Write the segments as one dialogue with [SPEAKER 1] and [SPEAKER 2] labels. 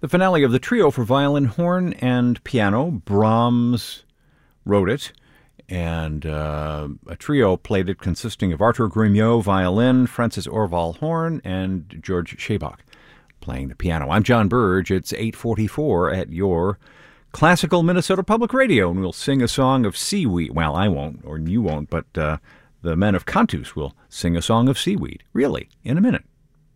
[SPEAKER 1] The finale of the trio for violin, horn, and piano. Brahms wrote it, and a trio played it consisting of Arthur Grignot, violin, Francis Orval, horn, and George Shabach playing the piano. I'm John Burge. It's 8:44 at your Classical Minnesota Public Radio, and we'll sing a song of seaweed. Well, I won't, or you won't, but the men of Cantus will sing a song of seaweed, really, in a minute.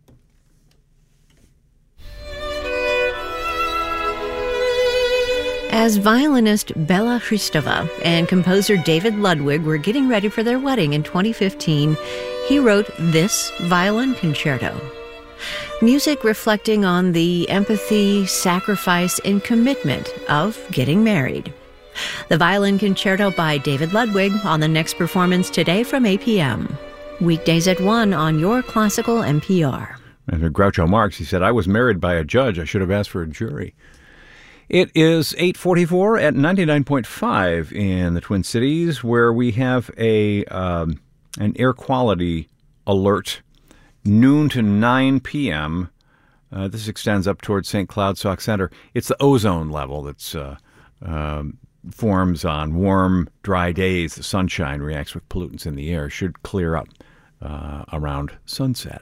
[SPEAKER 2] As violinist Bela Hristova and composer David Ludwig were getting ready for their wedding in 2015, he wrote this violin concerto. Music reflecting on the empathy, sacrifice, and commitment of getting married. The Violin Concerto by David Ludwig on the next performance today from 8 p.m. Weekdays at 1 on your Classical NPR.
[SPEAKER 1] And Groucho Marx, he said, I was married by a judge. I should have asked for a jury. It is 8:44 at 99.5 in the Twin Cities, where we have an air quality alert, noon to 9 p.m. This extends up towards St. Cloud Sauk Center. It's the ozone level that's forms on warm, dry days. The sunshine reacts with pollutants in the air. Should clear up around sunset.